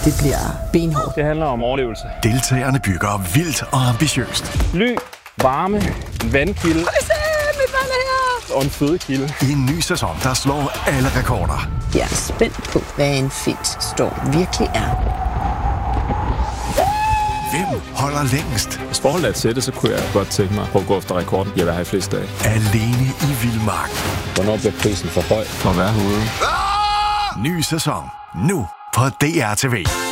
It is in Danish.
Det bliver benhårdt. Det handler om overlevelse. Deltagerne bygger vildt og ambitiøst. Ly, varme, vandkilde og en fødekilde. I en ny sæson, der slår alle rekorder. Jeg er spændt på, hvad en finsk storm virkelig er. Hvem holder længst? Hvis forholdet er til det, så kunne jeg godt tænke mig at gå efter rekorden. Jeg vil have flest dage. Alene i vildmark. Hvornår bliver prisen for høj for at være herude? Ny sæson. Nu på DR TV.